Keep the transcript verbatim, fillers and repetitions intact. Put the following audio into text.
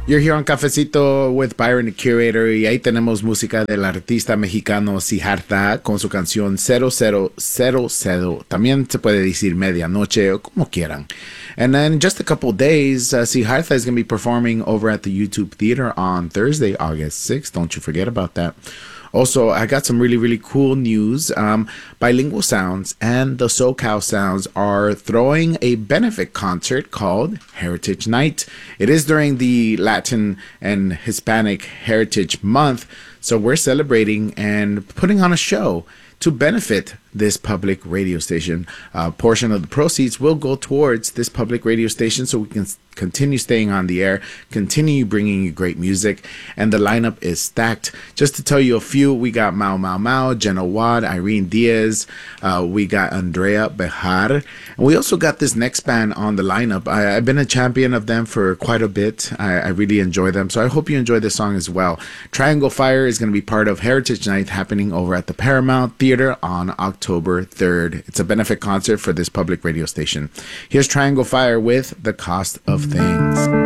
You're here on Cafecito with Byron the Curator y ahí tenemos música del artista mexicano Siddhartha con su canción cero cero cero cero. También se puede decir medianoche o como quieran. And then in just a couple days, uh, Siddhartha is going to be performing over at the YouTube Theater on Thursday, August sixth. Don't you forget about that. Also, I got some really, really cool news. Um, Bilingual Sounds and the SoCal Sounds are throwing a benefit concert called Heritage Night. It is during the Latin and Hispanic Heritage Month, so we're celebrating and putting on a show to benefit this public radio station. A portion of the proceeds will go towards this public radio station so we can continue staying on the air, continue bringing you great music, and the lineup is stacked. Just to tell you a few, we got Mau Mau Mau, Jenna Wad, Irene Diaz, uh, we got Andrea Bejar, and we also got this next band on the lineup. I, I've been a champion of them for quite a bit. I, I really enjoy them, so I hope you enjoy this song as well. Triangle Fire is going to be part of Heritage Night happening over at the Paramount Theater on October third. It's a benefit concert for this public radio station. Here's Triangle Fire with The Cost of Things.